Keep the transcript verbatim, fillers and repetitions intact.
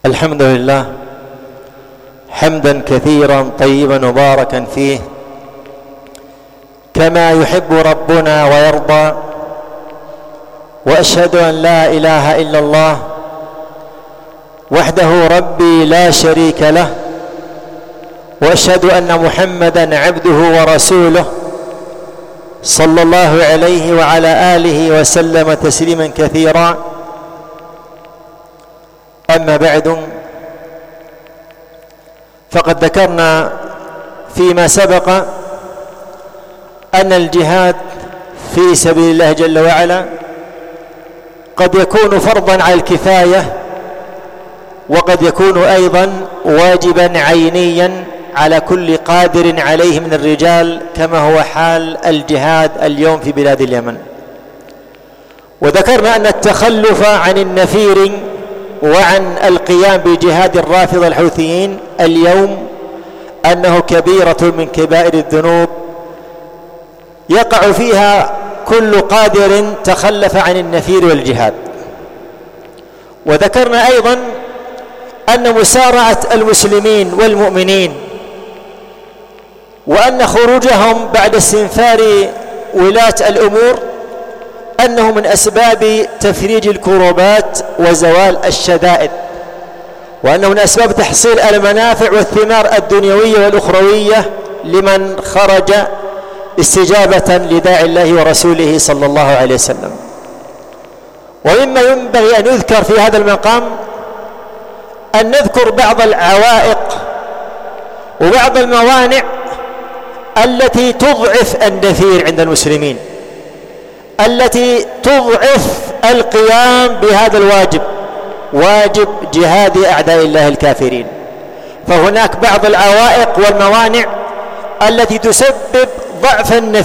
الحمد لله حمدا كثيرا طيبا مباركا فيه كما يحب ربنا ويرضى، وأشهد أن لا إله إلا الله وحده ربي لا شريك له، وأشهد أن محمدا عبده ورسوله صلى الله عليه وعلى آله وسلم تسليما كثيرا. أما بعد، فقد ذكرنا فيما سبق أن الجهاد في سبيل الله جل وعلا قد يكون فرضا على الكفاية، وقد يكون أيضا واجبا عينيا على كل قادر عليه من الرجال، كما هو حال الجهاد اليوم في بلاد اليمن. وذكرنا أن التخلف عن النفير وعن القيام بجهاد الرافضة الحوثيين اليوم أنه كبيرة من كبائر الذنوب يقع فيها كل قادر تخلف عن النفير والجهاد. وذكرنا أيضا أن مسارعة المسلمين والمؤمنين وأن خروجهم بعد استنفار ولاة الأمور أنه من أسباب تفريج الكروبات وزوال الشدائد، وأنه من أسباب تحصيل المنافع والثمار الدنيوية والأخروية لمن خرج استجابة لداعي الله ورسوله صلى الله عليه وسلم. ومما ينبغي أن يذكر في هذا المقام أن نذكر بعض العوائق وبعض الموانع التي تضعف النفير عند المسلمين، التي تضعف القيام بهذا الواجب، واجب جهاد أعداء الله الكافرين. فهناك بعض العوائق والموانع التي تسبب ضعف النفير